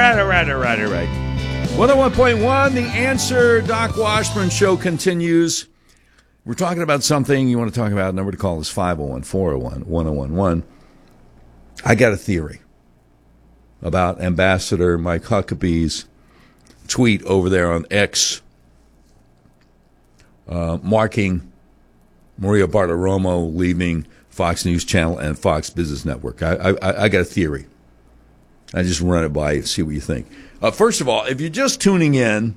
All right. 101.1, The Answer. Doc Washburn Show continues. We're talking about something you want to talk about. Number to call is 501-401-1011. I got a theory about Ambassador Mike Huckabee's tweet over there on X marking Maria Bartiromo leaving Fox News Channel and Fox Business Network. I got a theory. I just run it by you and see what you think. First of all, if you're just tuning in,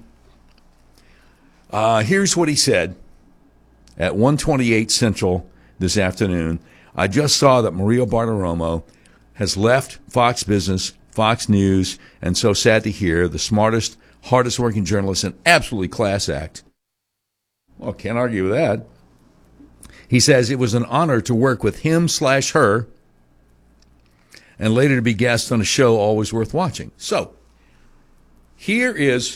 here's what he said at 1:28 Central this afternoon. I just saw that Maria Bartiromo has left Fox Business, Fox News, and so sad to hear, the smartest, hardest working journalist and absolutely class act. Well, can't argue with that. He says it was an honor to work with him/her and later to be guest on a show always worth watching. So, here is,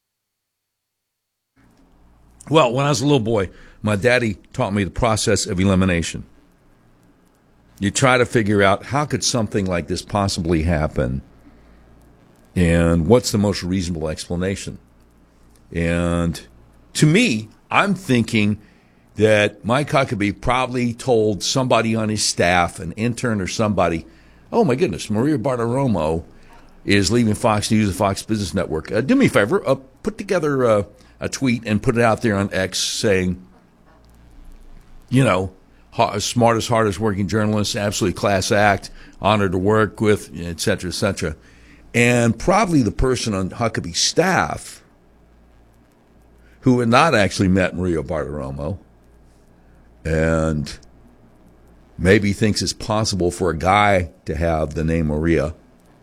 well, when I was a little boy, my daddy taught me the process of elimination. You try to figure out how could something like this possibly happen and what's the most reasonable explanation. And to me, I'm thinking that Mike Huckabee probably told somebody on his staff, an intern or somebody, oh my goodness, Maria Bartiromo is leaving Fox News and Fox Business Network. Do me a favor, put together a tweet and put it out there on X saying, you know, smartest, hardest working journalist, absolutely class act, honored to work with, et cetera, et cetera. And probably the person on Huckabee's staff who had not actually met Maria Bartiromo and maybe thinks it's possible for a guy to have the name Maria,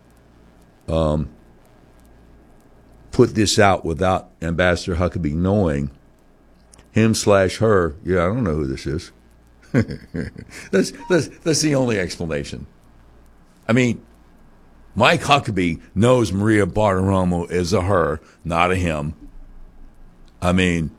put this out without Ambassador Huckabee knowing, him/her, yeah, I don't know who this is. That's the only explanation. I mean, Mike Huckabee knows Maria Bartiromo is a her, not a him. I mean,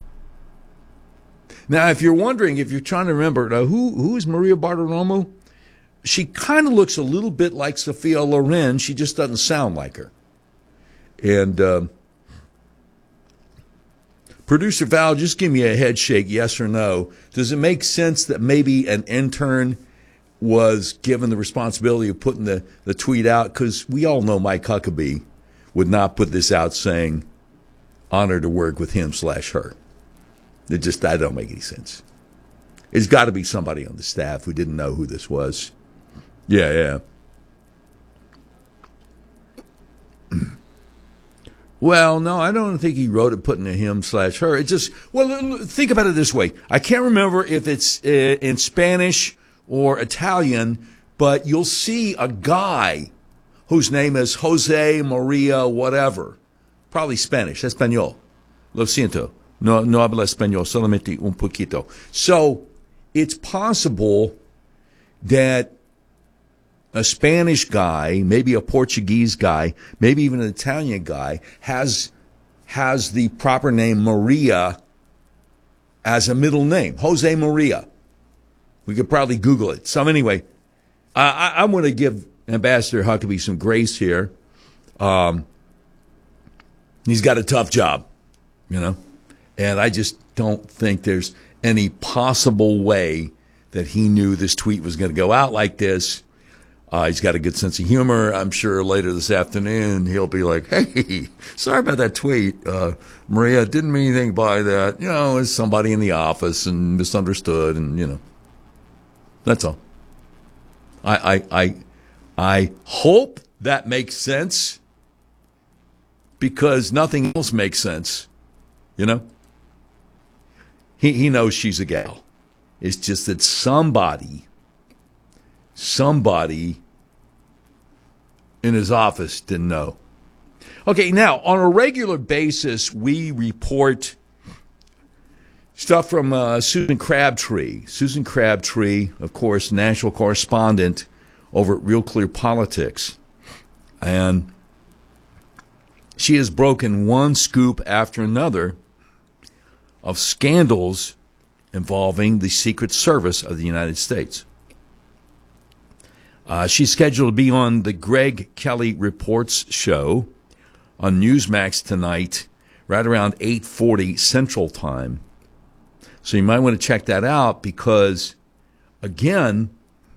now if you're wondering, if you're trying to remember, who is Maria Bartiromo? She kind of looks a little bit like Sophia Loren. She just doesn't sound like her. And Producer Val, just give me a head shake, yes or no. Does it make sense that maybe an intern was given the responsibility of putting the tweet out? Because we all know Mike Huckabee would not put this out saying, honored to work with him/her. That don't make any sense. It's got to be somebody on the staff who didn't know who this was. Yeah. Well, no, I don't think he wrote it putting a him/her. It just, well, think about it this way. I can't remember if it's in Spanish or Italian, but you'll see a guy whose name is Jose Maria whatever. Probably Spanish, español. Lo siento. No habla español, solamente un poquito. So it's possible that a Spanish guy, maybe a Portuguese guy, maybe even an Italian guy has the proper name Maria as a middle name, Jose Maria. We could probably Google it. So anyway, I want to give Ambassador Huckabee some grace here. He's got a tough job, you know, and I just don't think there's any possible way that he knew this tweet was going to go out like this. He's got a good sense of humor. I'm sure later this afternoon he'll be like, hey, sorry about that tweet. Maria, didn't mean anything by that. You know, it's somebody in the office and misunderstood and, you know. That's all. I hope that makes sense because nothing else makes sense, you know. He knows she's a gal. It's just that somebody in his office didn't know. Okay, now, on a regular basis, we report stuff from Susan Crabtree. Susan Crabtree, of course, national correspondent over at Real Clear Politics. And she has broken one scoop after another of scandals involving the Secret Service of the United States. She's scheduled to be on the Greg Kelly Reports show on Newsmax tonight, right around 8:40 Central Time. So you might want to check that out because, again,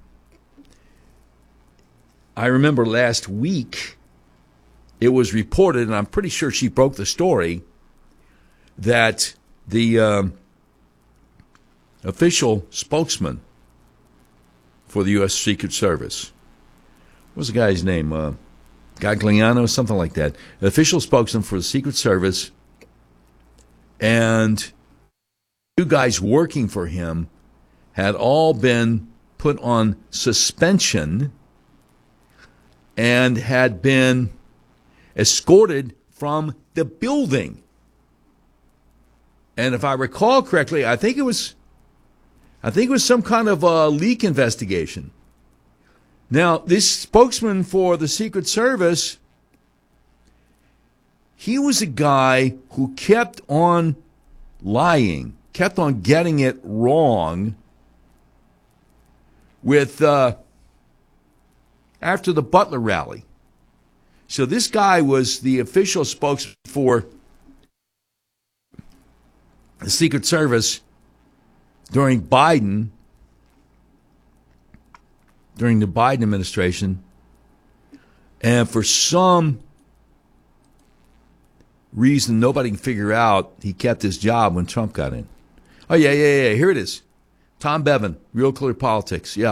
I remember last week it was reported, and I'm pretty sure she broke the story, that the official spokesman for the U.S. Secret Service, what was the guy's name? Gagliano, something like that. The official spokesman for the Secret Service and two guys working for him had all been put on suspension and had been escorted from the building. And if I recall correctly, I think it was some kind of a leak investigation. Now, this spokesman for the Secret Service, he was a guy who kept on lying, kept on getting it wrong with after the Butler rally. So this guy was the official spokesman for the Secret Service during the Biden administration, and for some reason nobody can figure out, he kept his job when Trump got in. Oh, yeah. Here it is. Tom Bevan, Real Clear Politics. Yeah.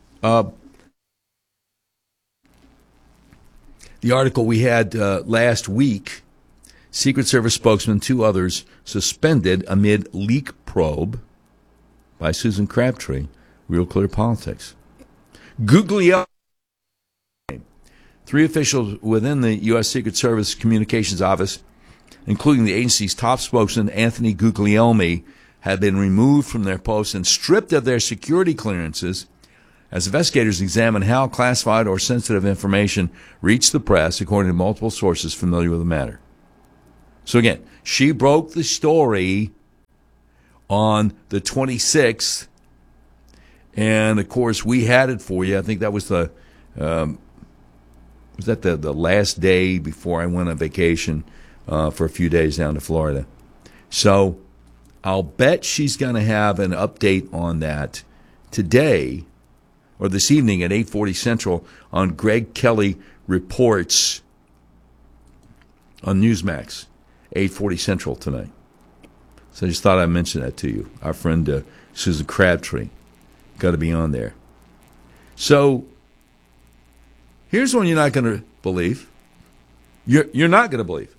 The article we had last week, Secret Service spokesman, two others suspended amid leak probe by Susan Crabtree, Real Clear Politics. Guglielmi, three officials within the U.S. Secret Service Communications Office, including the agency's top spokesman, Anthony Guglielmi, have been removed from their posts and stripped of their security clearances as investigators examine how classified or sensitive information reached the press, according to multiple sources familiar with the matter. So again, she broke the story on the 26th, and of course we had it for you. I think that was the last day before I went on vacation for a few days down to Florida. So I'll bet she's going to have an update on that today or this evening at 8:40 Central on Greg Kelly Reports on Newsmax, 8:40 Central tonight. So I just thought I'd mention that to you. Our friend Susan Crabtree got to be on there. So here's one you're not going to believe. You're not going to believe.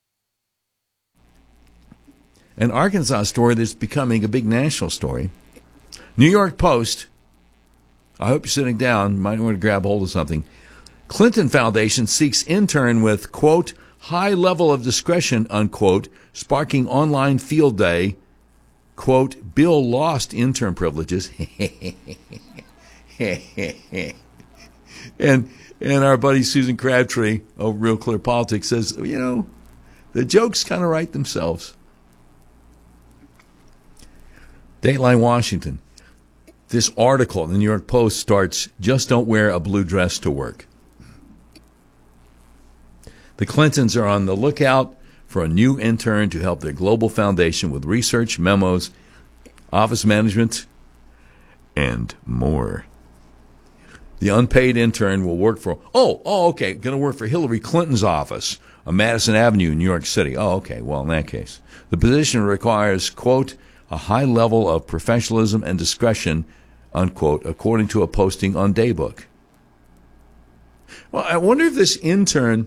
An Arkansas story that's becoming a big national story. New York Post. I hope you're sitting down. You might want to grab hold of something. Clinton Foundation seeks intern with, quote, high level of discretion, unquote, sparking online field day. Quote, Bill lost intern privileges. and our buddy Susan Crabtree of Real Clear Politics says, the jokes kind of write themselves. Dateline Washington. This article in the New York Post starts, just don't wear a blue dress to work. The Clintons are on the lookout for a new intern to help their global foundation with research, memos, office management, and more. The unpaid intern will work for, going to work for Hillary Clinton's office on Madison Avenue in New York City. Oh, okay, well, in that case. The position requires, quote, a high level of professionalism and discretion, unquote, according to a posting on Daybook. Well, I wonder if this intern,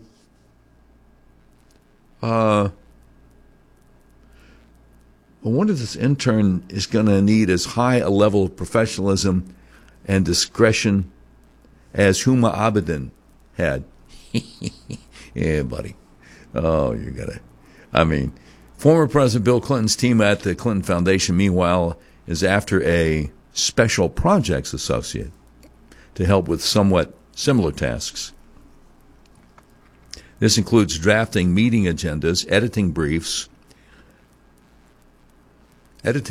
is going to need as high a level of professionalism and discretion as Huma Abedin had. Yeah, buddy. Oh, former President Bill Clinton's team at the Clinton Foundation, meanwhile, is after a special projects associate to help with somewhat similar tasks. This includes drafting meeting agendas, editing briefs.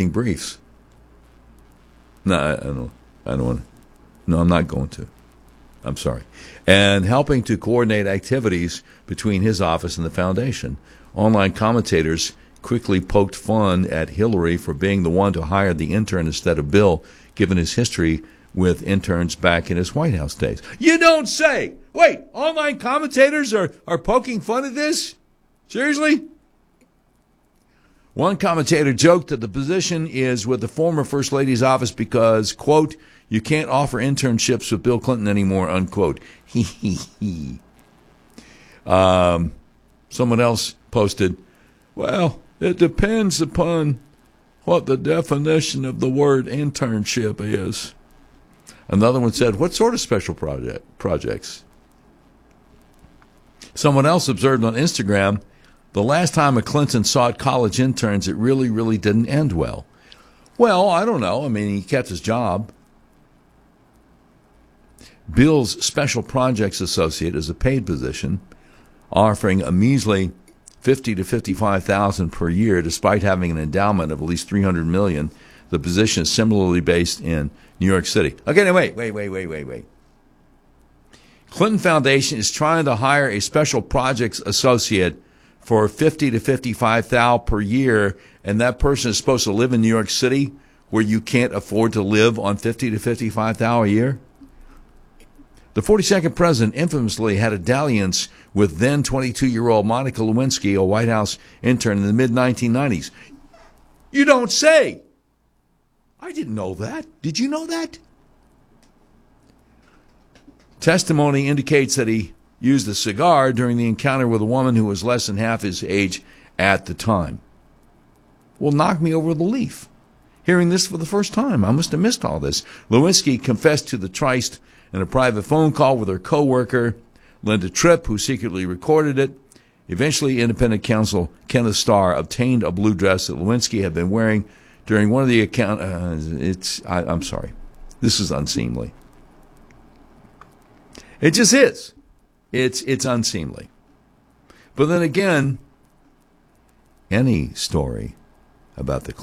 No, I don't want to. No, I'm not going to. and helping to coordinate activities between his office and the foundation. Online commentators quickly poked fun at Hillary for being the one to hire the intern instead of Bill, given his history with interns back in his White House days. You don't say! Wait, online commentators are poking fun at this? Seriously? One commentator joked that the position is with the former First Lady's office because, quote, you can't offer internships with Bill Clinton anymore, unquote. Someone else posted, well, it depends upon what the definition of the word internship is. Another one said, what sort of special projects? Someone else observed on Instagram, the last time a Clinton sought college interns, it really, really didn't end well. Well, I don't know. I mean, he kept his job. Bill's Special Projects Associate is a paid position, offering a measly $50,000 to $55,000 per year, despite having an endowment of at least $300 million. The position is similarly based in New York City. Okay, now wait. Clinton Foundation is trying to hire a Special Projects Associate for $50,000 to $55,000 per year, and that person is supposed to live in New York City, where you can't afford to live on $50,000 to $55,000 a year. The 42nd president infamously had a dalliance with then 22-year-old Monica Lewinsky, a White House intern in the mid-1990s. You don't say! I didn't know that. Did you know that? Testimony indicates that he used a cigar during the encounter with a woman who was less than half his age at the time. Well, knock me over the leaf. Hearing this for the first time, I must have missed all this. Lewinsky confessed to the tryst in a private phone call with her co-worker, Linda Tripp, who secretly recorded it. Eventually, independent counsel Kenneth Starr obtained a blue dress that Lewinsky had been wearing during one of the I'm sorry. This is unseemly. It just is. It's unseemly. But then again, any story about the